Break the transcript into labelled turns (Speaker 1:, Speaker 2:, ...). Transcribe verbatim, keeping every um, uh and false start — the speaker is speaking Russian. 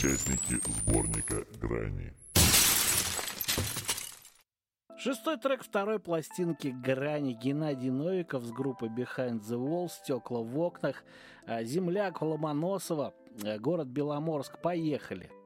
Speaker 1: участники сборника «Грани».
Speaker 2: Шестой трек второй пластинки «Грани». Геннадий Новиков с группы Behind the Wall, «Стекла в окнах», земляк Ломоносова, город Беломорск. Поехали!